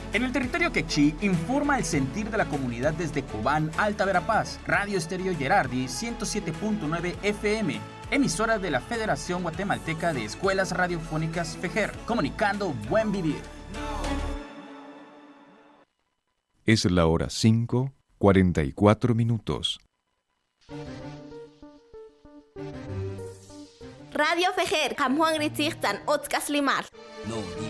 En el territorio quechí informa el sentir de la comunidad desde Cobán, Alta Verapaz, Radio Estéreo Gerardi 107.9 FM, emisora de la Federación Guatemalteca de Escuelas Radiofónicas FEGER, comunicando buen vivir. Es la hora 5:44. Radio FEGER, Juan Ritzigtan, Otzkas Limar.